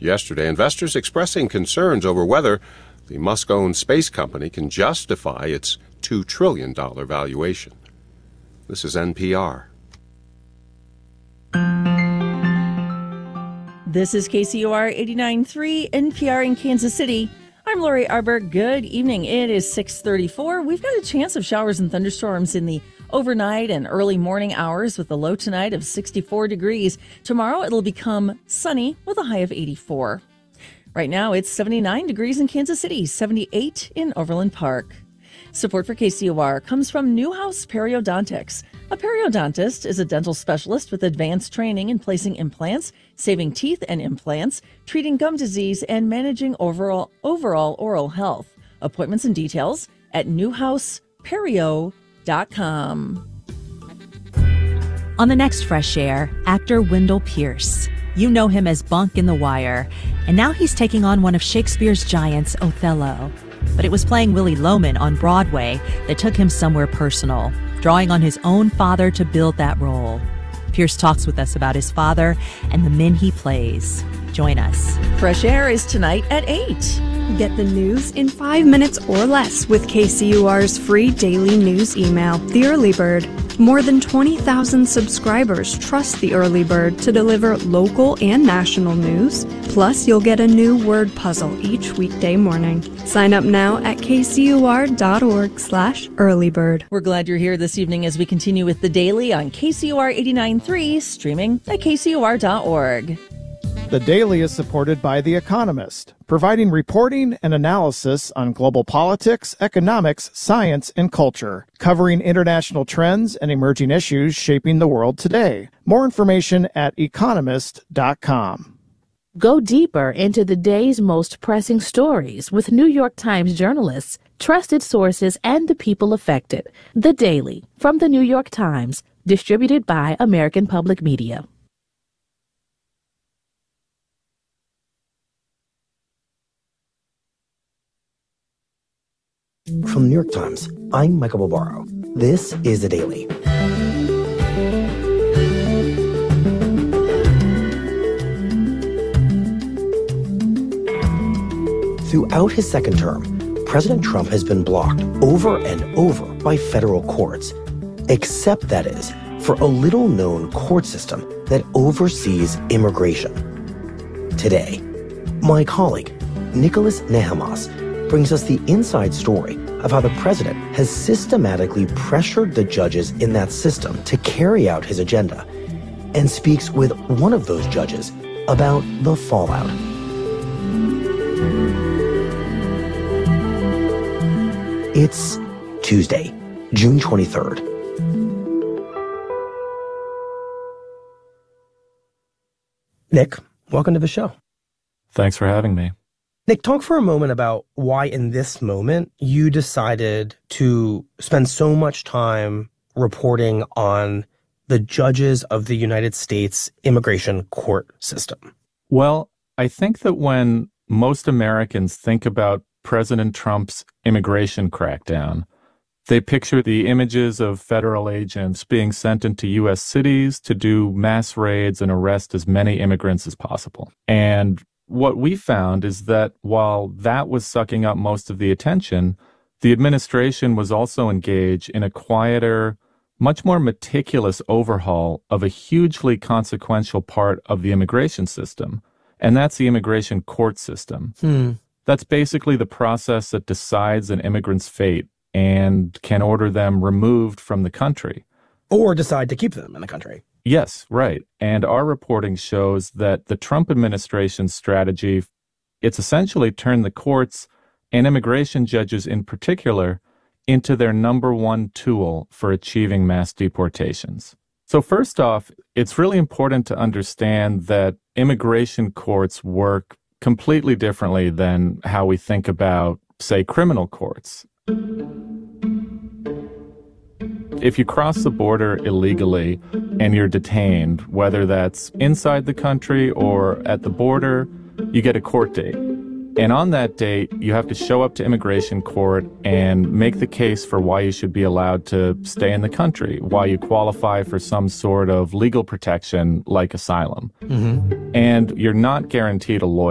yesterday, investors expressing concerns over whether the Musk-owned space company can justify its $2 trillion valuation. This is NPR. This is KCOR 89.3 NPR in Kansas City. I'm Lori Arbor. Good evening. It is 6:34. We've got a chance of showers and thunderstorms in the overnight and early morning hours with a low tonight of 64 degrees. Tomorrow it'll become sunny with a high of 84. Right now it's 79 degrees in Kansas City, 78 in Overland Park. Support for KCOR comes from Newhouse Periodontics. A periodontist is a dental specialist with advanced training in placing implants, saving teeth and implants, treating gum disease, and managing overall oral health. Appointments and details at newhouseperio.com. On the next Fresh Air, actor Wendell Pierce. You know him as Bunk in The Wire, and now he's taking on one of Shakespeare's giants, Othello. But it was playing Willy Loman on Broadway that took him somewhere personal, drawing on his own father to build that role. Pierce talks with us about his father and the men he plays. Join us. Fresh Air is tonight at 8. Get the news in 5 minutes or less with KCUR's free daily news email, The Early Bird. More than 20,000 subscribers trust The Early Bird to deliver local and national news. Plus, you'll get a new word puzzle each weekday morning. Sign up now at kcur.org/earlybird. We're glad you're here this evening as we continue with The Daily on KCOR 89.3, streaming at kcur.org. The Daily is supported by The Economist, providing reporting and analysis on global politics, economics, science, and culture, covering international trends and emerging issues shaping the world today. More information at economist.com. Go deeper into the day's most pressing stories with New York Times journalists, trusted sources, and the people affected. The Daily from the New York Times, distributed by American Public Media. From the New York Times, I'm Michael Barbaro. This is The Daily. Throughout his second term, President Trump has been blocked over and over by federal courts, except, that is, for a little-known court system that oversees immigration. Today, my colleague, Nicholas Nehemas, brings us the inside story of how the president has systematically pressured the judges in that system to carry out his agenda, and speaks with one of those judges about the fallout. It's Tuesday, June 23rd. Nick, welcome to the show. Thanks for having me. Nick, talk for a moment about why in this moment you decided to spend so much time reporting on the judges of the United States immigration court system. Well, I think that when most Americans think about President Trump's immigration crackdown, they picture the images of federal agents being sent into U.S. cities to do mass raids and arrest as many immigrants as possible. And what we found is that while that was sucking up most of the attention, the administration was also engaged in a quieter, much more meticulous overhaul of a hugely consequential part of the immigration system, and that's the immigration court system. That's basically the process that decides an immigrant's fate and can order them removed from the country. Or decide to keep them in the country. Yes, right. And our reporting shows that the Trump administration's strategy, it's essentially turned the courts and immigration judges in particular into their number one tool for achieving mass deportations. So first off, it's really important to understand that immigration courts work completely differently than how we think about, say, criminal courts. If you cross the border illegally and you're detained, whether that's inside the country or at the border, you get a court date. And on that date, you have to show up to immigration court and make the case for why you should be allowed to stay in the country, why you qualify for some sort of legal protection like asylum. And you're not guaranteed a lawyer.